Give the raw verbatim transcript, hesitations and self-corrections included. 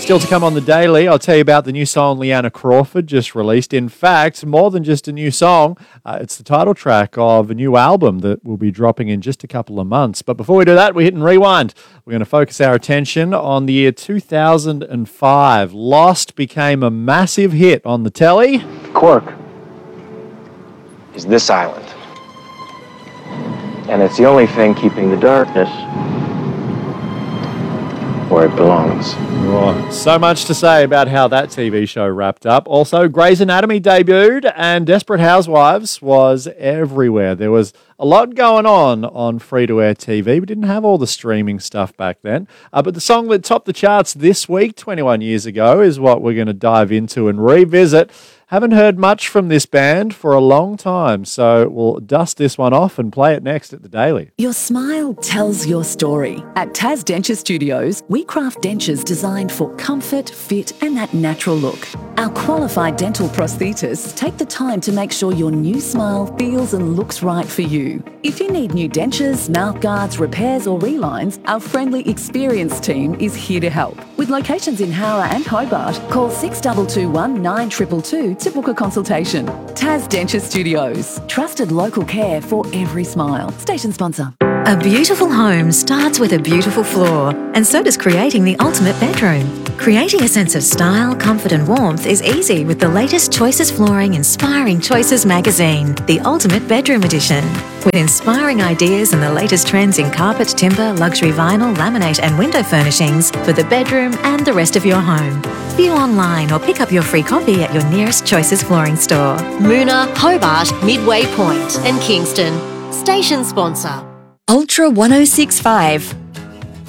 Still to come on the Daily, I'll tell you about the new song Leanna Crawford just released. In fact, more than just a new song, uh, it's the title track of a new album that will be dropping in just a couple of months. But before we do that, we hit and rewind. We're going to focus our attention on the year two thousand five. Lost became a massive hit on the telly. Quark is this island. And it's the only thing keeping the darkness where it belongs. Oh, so much to say about how that T V show wrapped up. Also, Grey's Anatomy debuted and Desperate Housewives was everywhere. There was a lot going on on free-to-air T V. We didn't have all the streaming stuff back then. Uh, but the song that topped the charts this week, twenty-one years ago, is what we're going to dive into and revisit. Haven't heard much from this band for a long time, so we'll dust this one off and play it next at the Daily. Your smile tells your story. At Tas Denture Studios, we craft dentures designed for comfort, fit, and that natural look. Our qualified dental prosthetists take the time to make sure your new smile feels and looks right for you. If you need new dentures, mouth guards, repairs, or relines, our friendly, experienced team is here to help. With locations in Howrah and Hobart, call six two two one, nine two two two to book a consultation. Tas Denture Studios. Trusted local care for every smile. Station sponsor. A beautiful home starts with a beautiful floor, and so does creating the ultimate bedroom. Creating a sense of style, comfort and warmth is easy with the latest Choices Flooring Inspiring Choices magazine, the Ultimate Bedroom Edition. With inspiring ideas and the latest trends in carpet, timber, luxury vinyl, laminate and window furnishings for the bedroom and the rest of your home. View online or pick up your free copy at your nearest Choices Flooring store. Moona, Hobart, Midway Point and Kingston. Station sponsor. Ultra one oh six point five.